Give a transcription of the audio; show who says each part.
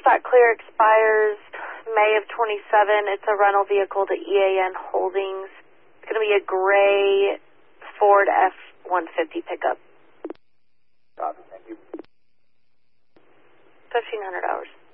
Speaker 1: stock clear expires May of 27. It's a rental vehicle to EAN Holdings. It's going to be a gray Ford F-150 pickup.
Speaker 2: Copy, thank you.
Speaker 1: $1,500.